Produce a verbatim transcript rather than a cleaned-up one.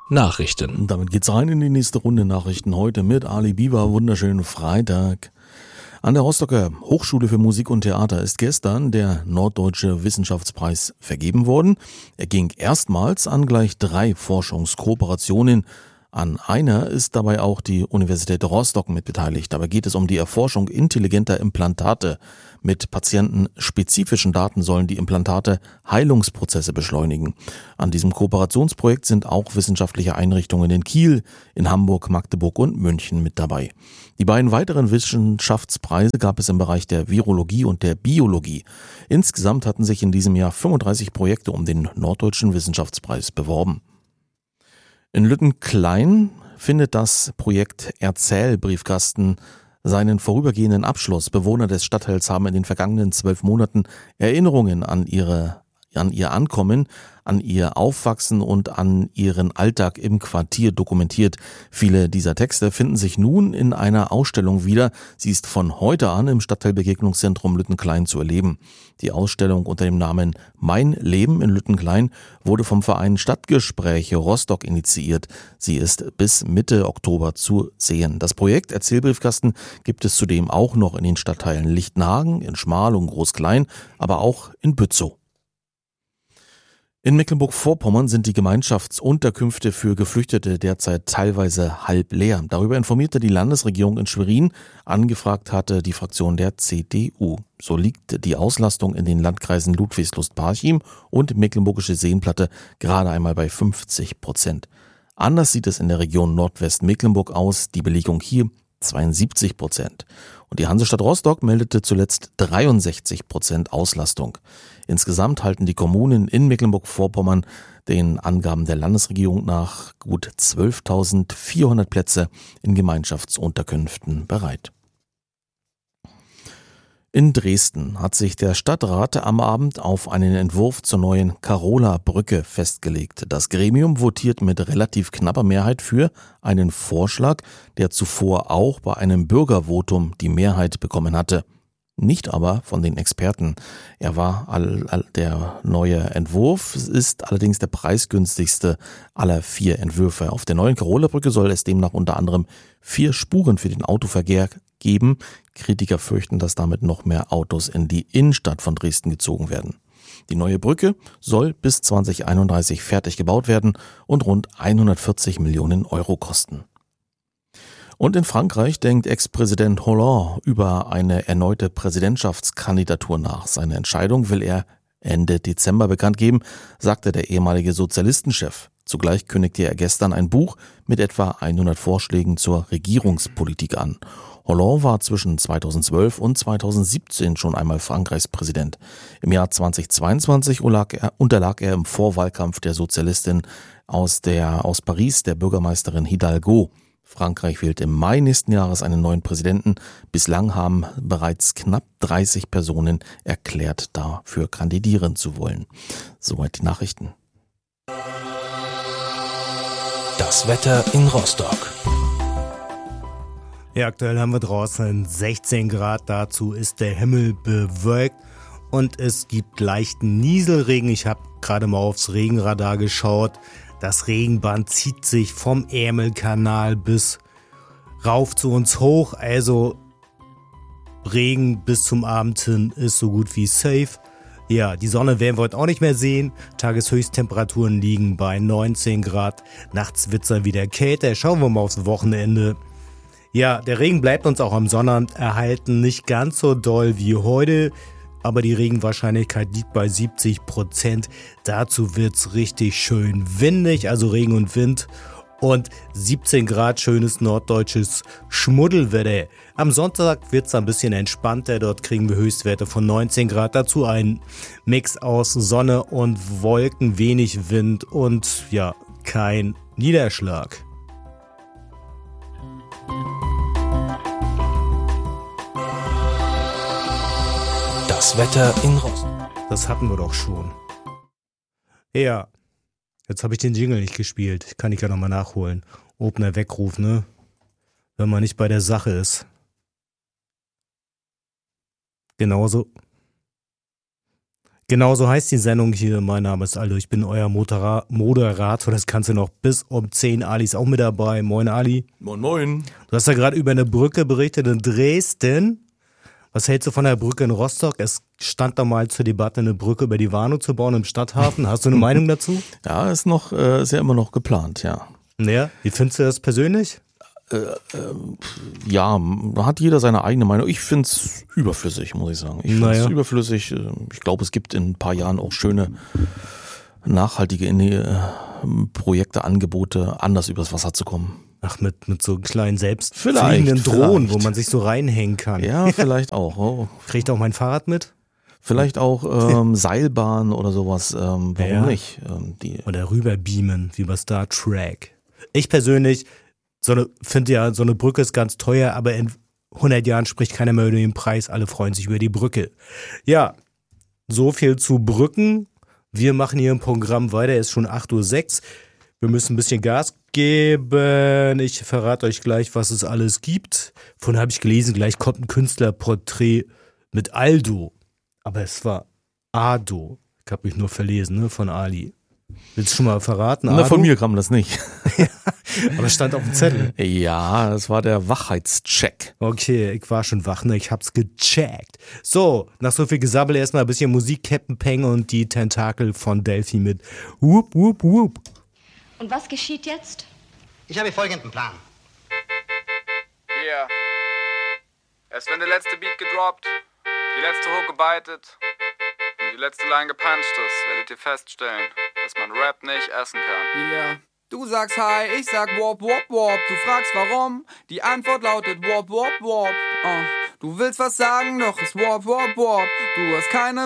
Nachrichten. Und damit geht's rein in die nächste Runde Nachrichten heute mit Ali Biber. Wunderschönen Freitag. An der Rostocker Hochschule für Musik und Theater ist gestern der Norddeutsche Wissenschaftspreis vergeben worden. Er ging erstmals an gleich drei Forschungskooperationen. An einer ist dabei auch die Universität Rostock mit beteiligt. Dabei geht es um die Erforschung intelligenter Implantate. Mit patientenspezifischen Daten sollen die Implantate Heilungsprozesse beschleunigen. An diesem Kooperationsprojekt sind auch wissenschaftliche Einrichtungen in Kiel, in Hamburg, Magdeburg und München mit dabei. Die beiden weiteren Wissenschaftspreise gab es im Bereich der Virologie und der Biologie. Insgesamt hatten sich in diesem Jahr fünfunddreißig Projekte um den Norddeutschen Wissenschaftspreis beworben. In Lüttenklein findet das Projekt Erzählbriefkasten seinen vorübergehenden Abschluss. Bewohner des Stadtteils haben in den vergangenen zwölf Monaten Erinnerungen an ihre an ihr Ankommen, an ihr Aufwachsen und an ihren Alltag im Quartier dokumentiert. Viele dieser Texte finden sich nun in einer Ausstellung wieder. Sie ist von heute an im Stadtteilbegegnungszentrum Lüttenklein zu erleben. Die Ausstellung unter dem Namen Mein Leben in Lüttenklein wurde vom Verein Stadtgespräche Rostock initiiert. Sie ist bis Mitte Oktober zu sehen. Das Projekt Erzählbriefkasten gibt es zudem auch noch in den Stadtteilen Lichtenhagen, in Schmal und Groß-Klein, aber auch in Bützow. In Mecklenburg-Vorpommern sind die Gemeinschaftsunterkünfte für Geflüchtete derzeit teilweise halb leer. Darüber informierte die Landesregierung in Schwerin. Angefragt hatte die Fraktion der C D U. So liegt die Auslastung in den Landkreisen Ludwigslust-Parchim und Mecklenburgische Seenplatte gerade einmal bei fünfzig Prozent. Anders sieht es in der Region Nordwestmecklenburg aus. Die Belegung hier zweiundsiebzig Prozent. Und die Hansestadt Rostock meldete zuletzt dreiundsechzig Prozent Auslastung. Insgesamt halten die Kommunen in Mecklenburg-Vorpommern den Angaben der Landesregierung nach gut zwölftausendvierhundert Plätze in Gemeinschaftsunterkünften bereit. In Dresden hat sich der Stadtrat am Abend auf einen Entwurf zur neuen Karola-Brücke festgelegt. Das Gremium votiert mit relativ knapper Mehrheit für einen Vorschlag, der zuvor auch bei einem Bürgervotum die Mehrheit bekommen hatte. Nicht aber von den Experten. Er war all, all, der neue Entwurf, ist allerdings der preisgünstigste aller vier Entwürfe. Auf der neuen Karola-Brücke soll es demnach unter anderem vier Spuren für den Autoverkehr geben. Kritiker fürchten, dass damit noch mehr Autos in die Innenstadt von Dresden gezogen werden. Die neue Brücke soll bis zwanzig einunddreißig fertig gebaut werden und rund hundertvierzig Millionen Euro kosten. Und in Frankreich denkt Ex-Präsident Hollande über eine erneute Präsidentschaftskandidatur nach. Seine Entscheidung will er Ende Dezember bekannt geben, sagte der ehemalige Sozialistenchef. Zugleich kündigte er gestern ein Buch mit etwa hundert Vorschlägen zur Regierungspolitik an. Hollande war zwischen zweitausendzwölf und zweitausendsiebzehn schon einmal Frankreichs Präsident. Im Jahr zweitausendzweiundzwanzig unterlag er, unterlag er im Vorwahlkampf der Sozialistin aus, der, aus Paris, der Bürgermeisterin Hidalgo. Frankreich wählt im Mai nächsten Jahres einen neuen Präsidenten. Bislang haben bereits knapp dreißig Personen erklärt, dafür kandidieren zu wollen. Soweit die Nachrichten. Das Wetter in Rostock. Ja, aktuell haben wir draußen sechzehn Grad. Dazu ist der Himmel bewölkt und es gibt leichten Nieselregen. Ich habe gerade mal aufs Regenradar geschaut. Das Regenband zieht sich vom Ärmelkanal bis rauf zu uns hoch. Also Regen bis zum Abend hin ist so gut wie safe. Ja, die Sonne werden wir heute auch nicht mehr sehen. Tageshöchsttemperaturen liegen bei neunzehn Grad. Nachts wird's dann wieder kälter. Schauen wir mal aufs Wochenende. Ja, der Regen bleibt uns auch am Sonnabend erhalten. Nicht ganz so doll wie heute. Aber die Regenwahrscheinlichkeit liegt bei siebzig Prozent. Dazu wird's richtig schön windig, also Regen und Wind. Und siebzehn Grad schönes norddeutsches Schmuddelwetter. Am Sonntag wird's ein bisschen entspannter. Dort kriegen wir Höchstwerte von neunzehn Grad. Dazu ein Mix aus Sonne und Wolken, wenig Wind und ja, kein Niederschlag. Das Wetter in Rostock. Das hatten wir doch schon. Ja, jetzt habe ich den Jingle nicht gespielt. Kann ich ja nochmal nachholen. Opener Weckruf, ne? Wenn man nicht bei der Sache ist. Genauso. Genau so heißt die Sendung hier. Mein Name ist Aldo, ich bin euer Modera- Moderator. Das kannst du noch bis um zehn. Ali ist auch mit dabei. Moin Ali. Moin moin. Du hast ja gerade über eine Brücke berichtet in Dresden. Was hältst du von der Brücke in Rostock? Es stand da mal zur Debatte, eine Brücke über die Warnow zu bauen im Stadthafen. Hast du eine Meinung dazu? Ja, ist noch, äh, ist ja immer noch geplant, ja. Ja, wie findest du das persönlich? Äh, äh, ja, da hat jeder seine eigene Meinung. Ich finde es überflüssig, muss ich sagen. Ich finde es Naja. überflüssig. Ich glaube, es gibt in ein paar Jahren auch schöne, nachhaltige äh, Projekte, Angebote, anders übers Wasser zu kommen. Ach, mit, mit so kleinen Vielleicht, selbstfliegenden Drohnen, vielleicht. wo man sich so reinhängen kann. Ja, vielleicht auch. Oh. Kriegt auch mein Fahrrad mit? Vielleicht auch ähm, Seilbahn oder sowas. Ähm, warum Ja. nicht? Ähm, die, Oder rüberbeamen, wie bei Star Trek. Ich persönlich so eine, finde ja, so eine Brücke ist ganz teuer, aber in hundert Jahren spricht keiner mehr über den Preis. Alle freuen sich über die Brücke. Ja, so viel zu Brücken. Wir machen hier im Programm weiter. Es ist schon acht Uhr sechs. Wir müssen ein bisschen Gas geben. Ich verrate euch gleich, was es alles gibt. Vorhin habe ich gelesen, gleich kommt ein Künstlerporträt mit Aldo. Aber es war Ado. Ich habe mich nur verlesen, ne, von Ali. Willst du schon mal verraten, Na, Ado? von mir kam das nicht. Aber es stand auf dem Zettel. Ja, das war der Wachheitscheck. Okay, ich war schon wach, ne? Ich hab's gecheckt. So, nach so viel Gesabbel erstmal ein bisschen Musik, Captain Peng und die Tentakel von Delphi mit Whoop, Whoop, Whoop. Und was geschieht jetzt? Ich habe folgenden Plan. Hier. Erst wenn der letzte Beat gedroppt, die letzte Hook gebeitet und die letzte Line gepuncht ist, werdet ihr feststellen, dass man Rap nicht essen kann. Yeah. Du sagst Hi, ich sag Wop, Wop, Wop. Du fragst warum? Die Antwort lautet Wop, Wop, Wop. Uh. Du willst was sagen, doch es Wop, Wop, Wop. Du hast keine